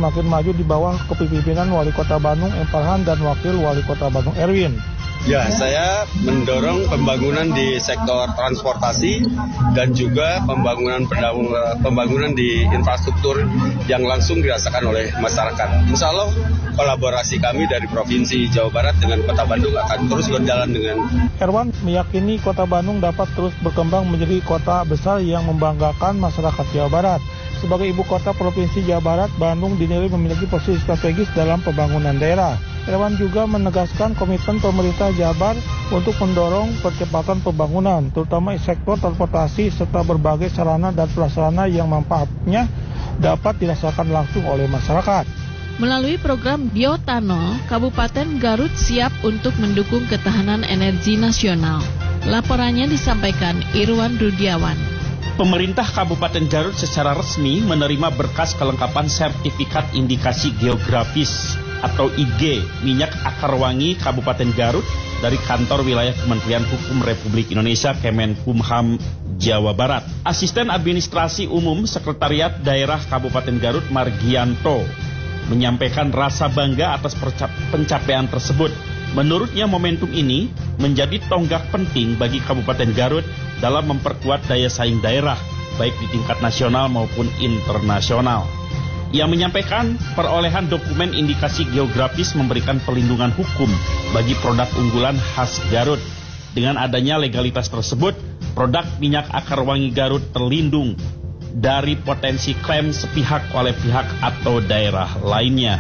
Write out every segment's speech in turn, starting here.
semakin maju di bawah kepemimpinan Wali Kota Bandung M. Farhan dan Wakil Wali Kota Bandung Erwin. Ya, saya mendorong pembangunan di sektor transportasi dan juga pembangunan di infrastruktur yang langsung dirasakan oleh masyarakat. Insya Allah kolaborasi kami dari Provinsi Jawa Barat dengan Kota Bandung akan terus berjalan dengan. Herwan meyakini Kota Bandung dapat terus berkembang menjadi kota besar yang membanggakan masyarakat Jawa Barat. Sebagai ibu kota Provinsi Jawa Barat, Bandung dinilai memiliki posisi strategis dalam pembangunan daerah. Herwan juga menegaskan komitmen pemerintah Jabar untuk mendorong percepatan pembangunan, terutama sektor transportasi serta berbagai sarana dan prasarana yang manfaatnya dapat dirasakan langsung oleh masyarakat. Melalui program Biotanol, Kabupaten Garut siap untuk mendukung ketahanan energi nasional. Laporannya disampaikan Irwan Rudiawan. Pemerintah Kabupaten Garut secara resmi menerima berkas kelengkapan sertifikat indikasi geografis atau IG minyak akar wangi Kabupaten Garut dari kantor wilayah Kementerian Hukum Republik Indonesia Kemenkumham Jawa Barat. Asisten Administrasi Umum Sekretariat Daerah Kabupaten Garut Margianto menyampaikan rasa bangga atas pencapaian tersebut. Menurutnya momentum ini menjadi tonggak penting bagi Kabupaten Garut dalam memperkuat daya saing daerah baik di tingkat nasional maupun internasional. Ia menyampaikan perolehan dokumen indikasi geografis memberikan perlindungan hukum bagi produk unggulan khas Garut. Dengan adanya legalitas tersebut, produk minyak akar wangi Garut terlindung dari potensi klaim sepihak oleh pihak atau daerah lainnya.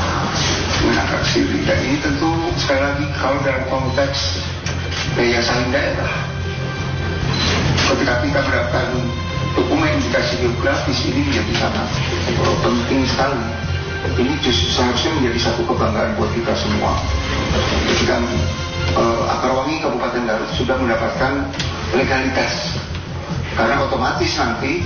Dan ini tentu sekali lagi kalau dalam konteks daya saing daerah, ketika kita mendapatkan dokumen indikasi geografis ini menjadi sangat penting sekali. Ini justru seharusnya menjadi satu kebanggaan buat kita semua. Ketika Akar Wangi Kabupaten Garut sudah mendapatkan legalitas, karena otomatis nanti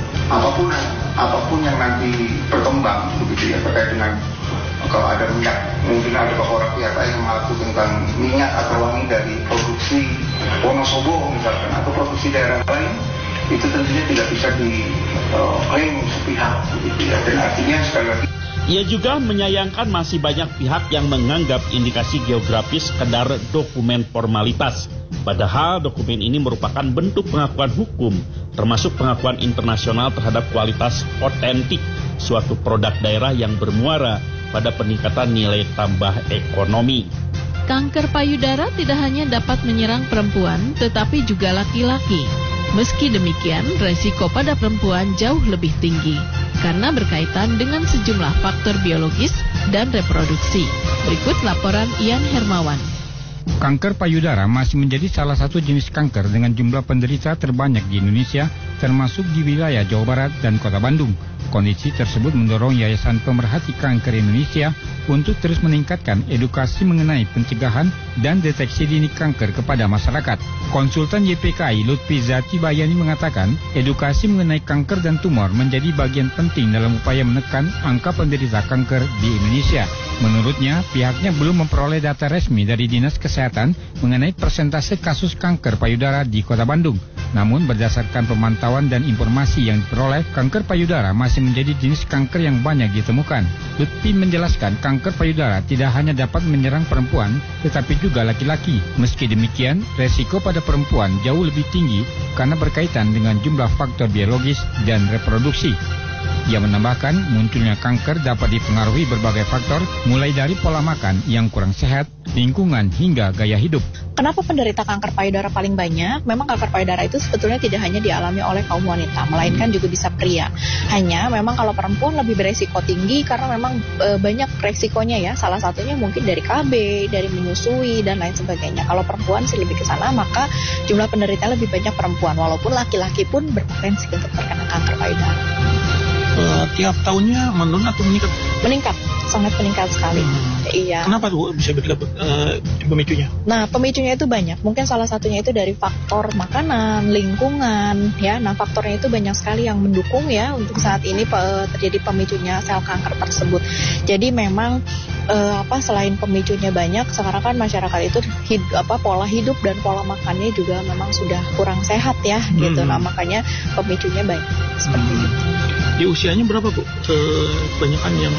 apapun yang nanti berkembang begitu ya terkait dengan kalau ada minyak, mungkin ada beberapa pihak yang mengaku tentang minyak akar wangi dari produksi Wonosobo misalkan atau produksi daerah lain, itu tentunya tidak bisa diklaim sepihak begitu ya. Dan artinya sekali lagi, ia juga menyayangkan masih banyak pihak yang menganggap indikasi geografis sekedar dokumen formalitas. Padahal dokumen ini merupakan bentuk pengakuan hukum, termasuk pengakuan internasional terhadap kualitas otentik suatu produk daerah yang bermuara pada peningkatan nilai tambah ekonomi. Kanker payudara tidak hanya dapat menyerang perempuan, tetapi juga laki-laki. Meski demikian, resiko pada perempuan jauh lebih tinggi karena berkaitan dengan sejumlah faktor biologis dan reproduksi. Berikut laporan Ian Hermawan. Kanker payudara masih menjadi salah satu jenis kanker dengan jumlah penderita terbanyak di Indonesia, termasuk di wilayah Jawa Barat dan Kota Bandung. Kondisi tersebut mendorong Yayasan Pemerhati Kanker Indonesia untuk terus meningkatkan edukasi mengenai pencegahan dan deteksi dini kanker kepada masyarakat. Konsultan YPKI Lutfi Zati Bayani mengatakan, edukasi mengenai kanker dan tumor menjadi bagian penting dalam upaya menekan angka penderita kanker di Indonesia. Menurutnya, pihaknya belum memperoleh data resmi dari Dinas Kesehatan mengenai persentase kasus kanker payudara di Kota Bandung. Namun berdasarkan pemantauan dan informasi yang diperoleh, kanker payudara masih menjadi jenis kanker yang banyak ditemukan. Lutfi menjelaskan kanker payudara tidak hanya dapat menyerang perempuan, tetapi juga laki-laki. Meski demikian, resiko pada perempuan jauh lebih tinggi karena berkaitan dengan jumlah faktor biologis dan reproduksi. Ia menambahkan, munculnya kanker dapat dipengaruhi berbagai faktor, mulai dari pola makan yang kurang sehat, lingkungan, hingga gaya hidup. Kenapa penderita kanker payudara paling banyak? Memang kanker payudara itu sebetulnya tidak hanya dialami oleh kaum wanita, melainkan juga bisa pria. Hanya memang kalau perempuan lebih beresiko tinggi karena memang banyak resikonya ya. Salah satunya mungkin dari KB, dari menyusui, dan lain sebagainya. Kalau perempuan sih lebih ke sana, maka jumlah penderita lebih banyak perempuan. Walaupun laki-laki pun berpotensi untuk terkena kanker payudara. Tiap tahunnya menurun atau meningkat? Meningkat, sangat meningkat sekali. Iya. Kenapa tuh bisa pemicunya? Nah, pemicunya itu banyak. Mungkin salah satunya itu dari faktor makanan, lingkungan, ya. Nah, faktornya itu banyak sekali yang mendukung ya untuk saat ini terjadi pemicunya sel kanker tersebut. Jadi memang selain pemicunya banyak, sekarang kan masyarakat itu pola hidup dan pola makannya juga memang sudah kurang sehat ya, gitu. Nah, makanya pemicunya banyak seperti itu. Di usianya berapa Bu? Kebanyakan yang